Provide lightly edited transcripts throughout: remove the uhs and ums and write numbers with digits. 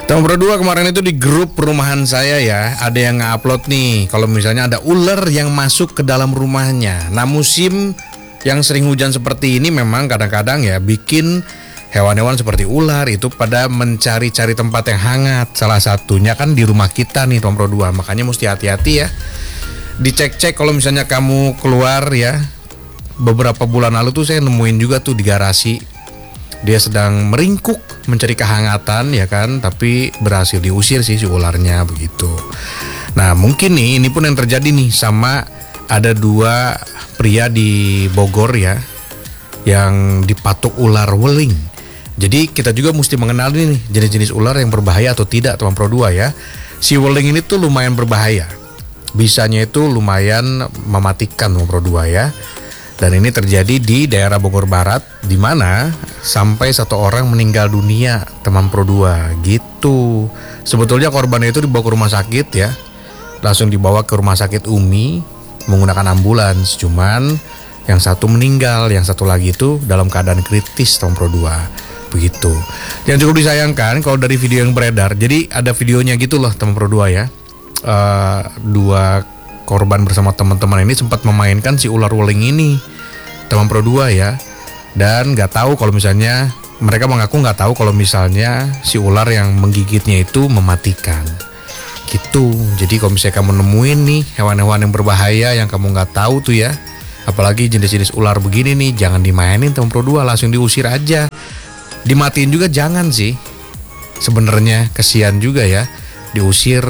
Teman Pro 2 kemarin itu di grup perumahan saya ya, ada yang nge-upload nih kalau misalnya ada ular yang masuk ke dalam rumahnya. Nah, musim yang sering hujan seperti ini memang kadang-kadang ya bikin hewan-hewan seperti ular itu pada mencari-cari tempat yang hangat. Salah satunya kan di rumah kita nih Teman Pro 2. Makanya mesti hati-hati ya. Dicek-cek kalau misalnya kamu keluar ya. Beberapa bulan lalu tuh saya nemuin juga tuh di garasi. Dia sedang meringkuk mencari kehangatan ya kan, tapi berhasil diusir sih si ularnya begitu. Nah, mungkin nih ini pun yang terjadi nih sama ada dua pria di Bogor ya yang dipatuk ular weling. Jadi kita juga mesti mengenali nih jenis-jenis ular yang berbahaya atau tidak Teman Pro 2 ya. Si weling ini tuh lumayan berbahaya. Bisanya itu lumayan mematikan Teman Pro 2 ya. Dan ini terjadi di daerah Bogor Barat, di mana sampai satu orang meninggal dunia Teman Pro 2 gitu. Sebetulnya korbannya itu dibawa ke rumah sakit ya, langsung dibawa ke rumah sakit Umi menggunakan ambulans. Cuman yang satu meninggal, yang satu lagi itu dalam keadaan kritis Teman Pro 2 begitu. Yang cukup disayangkan kalau dari video yang beredar, jadi ada videonya gitu loh Teman Pro 2 ya. Dua korban bersama teman-teman ini sempat memainkan si ular weling ini Teman Pro 2 ya, dan nggak tahu kalau misalnya mereka mengaku nggak tahu kalau misalnya si ular yang menggigitnya itu mematikan gitu. Jadi kalau misalnya kamu nemuin nih hewan-hewan yang berbahaya yang kamu nggak tahu tuh ya, apalagi jenis-jenis ular begini nih, jangan dimainin Teman Pro 2, langsung diusir aja. Dimatiin juga jangan sih, sebenarnya kesian juga ya, diusir.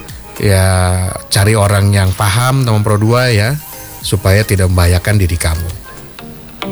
Ya cari orang yang paham Teman Pro 2 ya, supaya tidak membahayakan diri kamu.